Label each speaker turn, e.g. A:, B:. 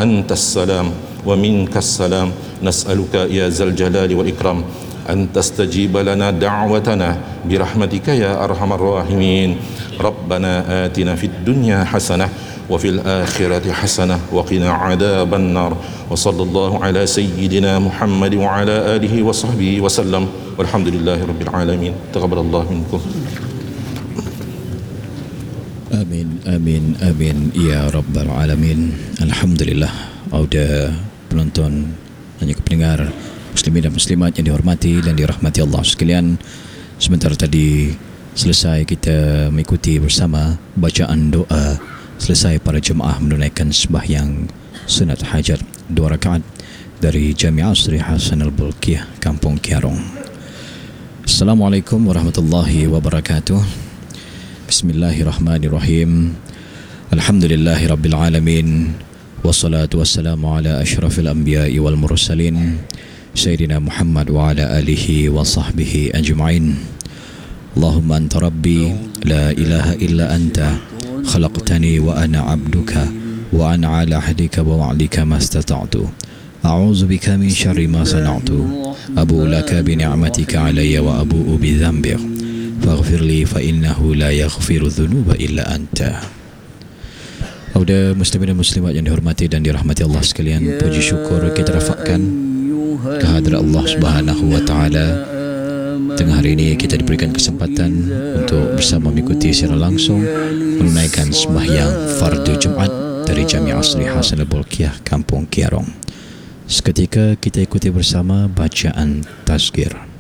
A: أنت السلام ومنك السلام نسألك يا ذا الجلال والإكرام أن تستجيب لنا دعوتنا برحمتك يا أرحم الراحمين ربنا آتنا في الدنيا حسنة وفي الآخرة حسنة وقنا عذاب النار وصلى الله على سيدنا محمد وعلى آله وصحبه وسلم والحمد لله رب العالمين تقبل الله منكم.
B: Amin, amin, amin ya rabbal alamin. Alhamdulillah. Auda penonton dan juga pendengar muslimin dan muslimat yang dihormati dan dirahmati Allah sekalian, sebentar tadi selesai kita mengikuti bersama bacaan doa selesai para jemaah menunaikan sembahyang sunat hajat 2 rakaat dari Jamiah Sri Hasan Al-Bolkiah, Kampung Kiarong. Assalamualaikum warahmatullahi wabarakatuh. Bismillahirrahmanirrahim. Alhamdulillahi rabbil alamin. Wassalatu wassalamu ala ashrafil anbiya'i wal mursalin Sayyidina Muhammad wa ala alihi wa sahbihi ajma'in. Allahumma anta rabbi la ilaha illa anta khalaqtani wa ana abduka wa ana ala ahdika wa wa'dika mastata'tu a'udzu bika min syarri ma sana'tu abu laka bi ni'matika alayya wa abu'u bi dhanbi faghfir li fa innahu la yaghfiru dhunuba illa anta. Auda muslimin dan muslimat yang dihormati dan dirahmati Allah sekalian, puji syukur kita rafakkan kehadrat Allah Subhanahu wa taala. Tengah hari ini kita diberikan kesempatan untuk bersama mengikuti secara langsung menunaikan sembahyang fardu Jumat dari Jamiah Sri Hasan Al-Bolkiah, Kampung Kiarong. Seketika kita ikuti bersama bacaan tazkir.